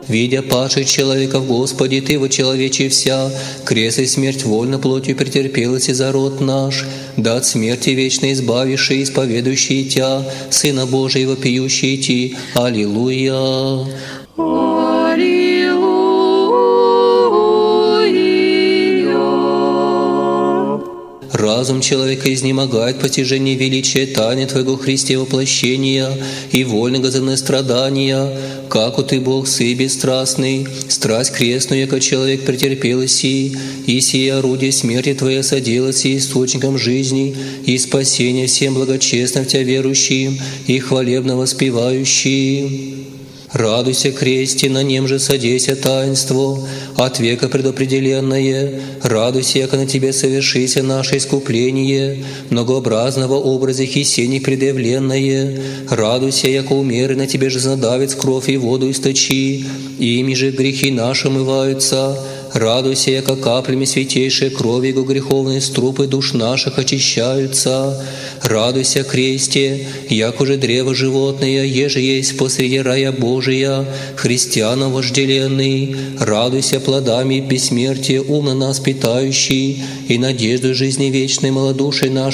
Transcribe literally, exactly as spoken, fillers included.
Видя падших человеков, Господи, Ты вочеловечився, крест и смерть вольно плотью претерпелась и за род наш, да от смерти вечно избавивший, исповедующий Тя, Сына Божьего, пьющий Ти. Аллилуйя! Разум человека изнемогает постижение величия тайны Твоего Христе воплощения и вольного земных страдания, как у Ты, Бог, Сы бесстрастный, страсть крестную, яко человек претерпел си, и сие орудие смерти Твоя соделась и источником жизни и спасения всем благочестно в Тебя верующим и хвалебно воспевающим. Радуйся, кресте, на нем же содейся таинству, от века предопределенное. Радуйся, яко на Тебе совершися наше искупление, многообразного образа хисений предъявленное. Радуйся, яко умеры на Тебе жизнодавец кровь и воду источи, ими же грехи наши омываются. Радуйся, яко каплями святейшей крови Его греховные струпы душ наших очищаются. Радуйся, кресте, яко уже древо животное, еже есть посреди рая Божия, христианам вожделенный. Радуйся плодами бессмертия, ум на нас питающий, и надежду жизни вечной малодушие наше